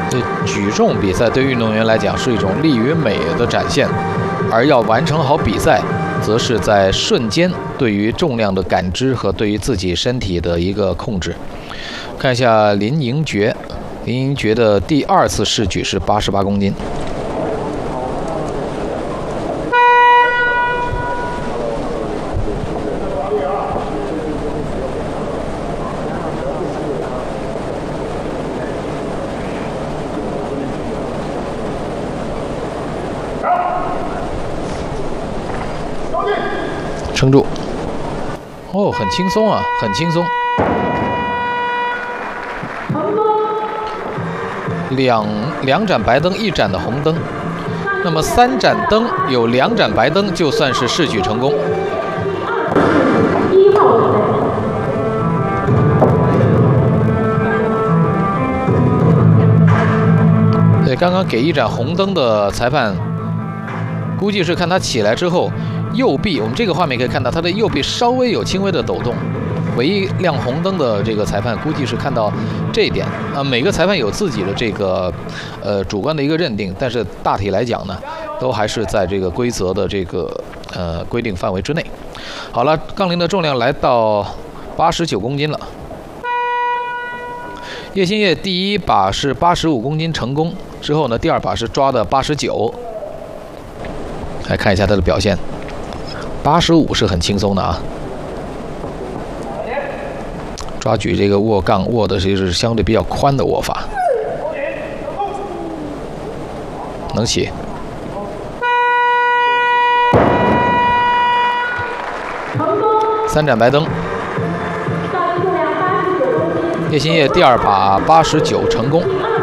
举重比赛对运动员来讲是一种力与美的展现，而要完成好比赛，则是在瞬间对于重量的感知和对于自己身体的一个控制。看一下林盈珏，林盈珏的第2次试举是88公斤。撑住！哦，很轻松啊，很轻松。两盏白灯，1盏的红灯。那么3盏灯有2盏白灯，就算是试举成功。对，刚刚给1盏红灯的裁判，估计是看他起来之后。右臂，我们这个画面可以看到，他的右臂稍微有轻微的抖动。唯一亮红灯的这个裁判，估计是看到这一点啊。每个裁判有自己的这个主观的一个认定，但是大体来讲呢，都还是在这个规则的这个规定范围之内。好了，杠铃的重量来到89公斤了。叶欣烨第1把是85公斤成功，之后呢，第2把是抓的89。来看一下他的表现。85是很轻松的啊，抓举这个握杠握的是相对比较宽的握法，能起。3盏白灯，叶欣烨第2把89成功。